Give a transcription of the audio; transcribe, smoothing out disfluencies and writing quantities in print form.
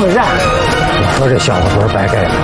当然，我说这小子不是白给的。